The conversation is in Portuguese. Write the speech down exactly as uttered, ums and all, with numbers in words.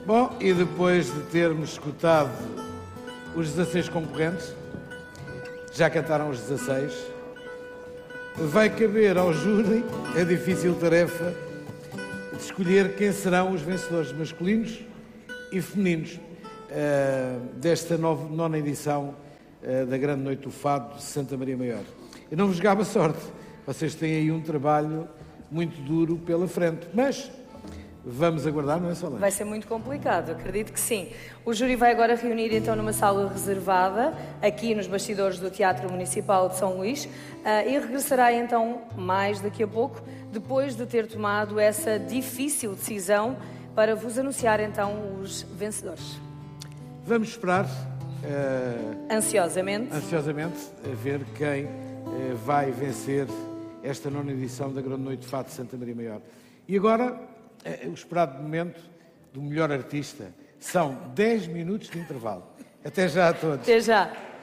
Bom, e depois de termos escutado os dezasseis concorrentes, já cantaram os dezasseis, vai caber ao júri a difícil tarefa de escolher quem serão os vencedores masculinos e femininos uh, desta nova, nona edição uh, da Grande Noite do Fado de Santa Maria Maior. Eu não vos gabo a sorte, vocês têm aí um trabalho muito duro pela frente, mas vamos aguardar, não é, Solange? Vai ser muito complicado, acredito que sim. O júri vai agora reunir então numa sala reservada, aqui nos bastidores do Teatro Municipal de São Luís, uh, e regressará então mais daqui a pouco, depois de ter tomado essa difícil decisão para vos anunciar então os vencedores. Vamos esperar uh, ansiosamente. ansiosamente a ver quem uh, vai vencer esta nona edição da Grande Noite de Fado de Santa Maria Maior. E agora, uh, o esperado momento do melhor artista. São dez minutos de intervalo. Até já a todos. Até já.